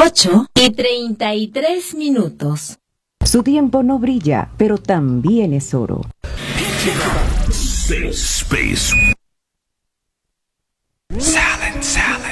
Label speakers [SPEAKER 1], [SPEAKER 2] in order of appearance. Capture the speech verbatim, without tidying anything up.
[SPEAKER 1] ocho y treinta y tres minutos.
[SPEAKER 2] Su tiempo no brilla, pero también es oro.
[SPEAKER 3] Safe space. Salad, salad.